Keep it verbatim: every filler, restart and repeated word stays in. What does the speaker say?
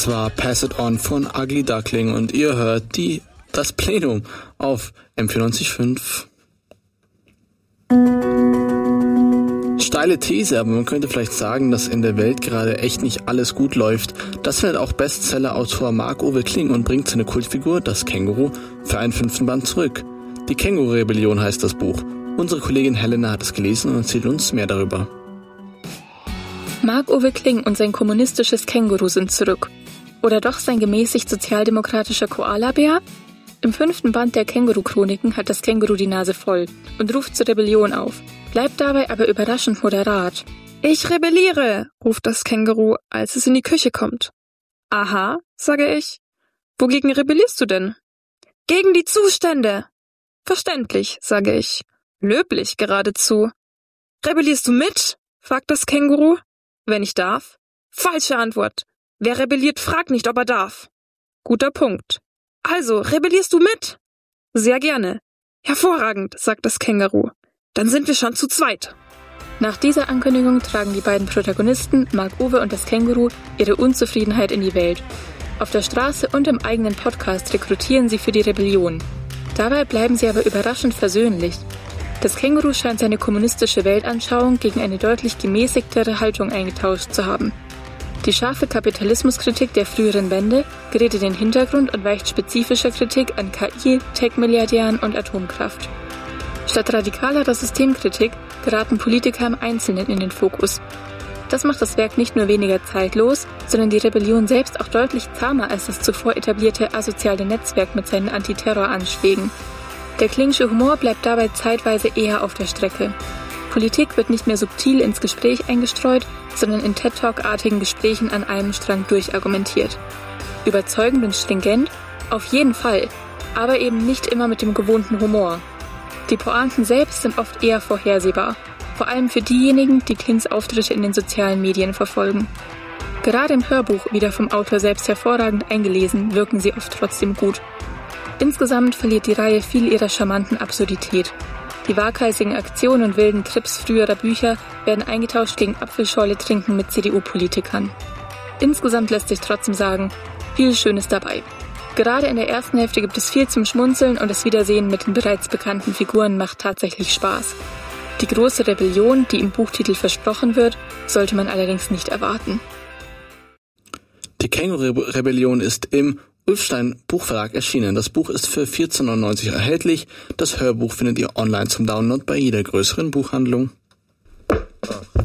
Das war Pass It On von Ugly Duckling und ihr hört die, das Plenum auf M vierundneunzig Komma fünf. Steile These, aber man könnte vielleicht sagen, dass in der Welt gerade echt nicht alles gut läuft. Das findet auch Bestseller-Autor Marc-Uwe Kling und bringt seine Kultfigur, das Känguru, für einen fünften Band zurück. Die Känguru-Rebellion heißt das Buch. Unsere Kollegin Helena hat es gelesen und erzählt uns mehr darüber. Marc-Uwe Kling und sein kommunistisches Känguru sind zurück. Oder doch sein gemäßigt sozialdemokratischer Koalabär? Im fünften Band der Känguru-Chroniken hat das Känguru die Nase voll und ruft zur Rebellion auf, bleibt dabei aber überraschend moderat. Ich rebelliere, ruft das Känguru, als es in die Küche kommt. Aha, sage ich. Wogegen rebellierst du denn? Gegen die Zustände. Verständlich, sage ich. Löblich geradezu. Rebellierst du mit? Fragt das Känguru. Wenn ich darf? Falsche Antwort. Wer rebelliert, fragt nicht, ob er darf. Guter Punkt. Also, rebellierst du mit? Sehr gerne. Hervorragend, sagt das Känguru. Dann sind wir schon zu zweit. Nach dieser Ankündigung tragen die beiden Protagonisten, Marc-Uwe und das Känguru, ihre Unzufriedenheit in die Welt. Auf der Straße und im eigenen Podcast rekrutieren sie für die Rebellion. Dabei bleiben sie aber überraschend versöhnlich. Das Känguru scheint seine kommunistische Weltanschauung gegen eine deutlich gemäßigtere Haltung eingetauscht zu haben. Die scharfe Kapitalismuskritik der früheren Bände gerät in den Hintergrund und weicht spezifischer Kritik an K I, Tech-Milliardären und Atomkraft. Statt radikalerer Systemkritik geraten Politiker im Einzelnen in den Fokus. Das macht das Werk nicht nur weniger zeitlos, sondern die Rebellion selbst auch deutlich zahmer als das zuvor etablierte asoziale Netzwerk mit seinen Antiterroranschlägen. Der Klingsche Humor bleibt dabei zeitweise eher auf der Strecke. Politik wird nicht mehr subtil ins Gespräch eingestreut, sondern in TED-Talk-artigen Gesprächen an einem Strang durchargumentiert. Überzeugend und stringent? Auf jeden Fall, aber eben nicht immer mit dem gewohnten Humor. Die Pointen selbst sind oft eher vorhersehbar, vor allem für diejenigen, die Klings Auftritte in den sozialen Medien verfolgen. Gerade im Hörbuch, wieder vom Autor selbst hervorragend eingelesen, wirken sie oft trotzdem gut. Insgesamt verliert die Reihe viel ihrer charmanten Absurdität. Die waghalsigen Aktionen und wilden Trips früherer Bücher werden eingetauscht gegen Apfelschorle trinken mit C D U-Politikern. Insgesamt lässt sich trotzdem sagen, viel Schönes dabei. Gerade in der ersten Hälfte gibt es viel zum Schmunzeln und das Wiedersehen mit den bereits bekannten Figuren macht tatsächlich Spaß. Die große Rebellion, die im Buchtitel versprochen wird, sollte man allerdings nicht erwarten. Die Känguru-Rebellion ist im Ulfstein Buchverlag erschienen. Das Buch ist für vierzehn neunundneunzig erhältlich. Das Hörbuch findet ihr online zum Download bei jeder größeren Buchhandlung.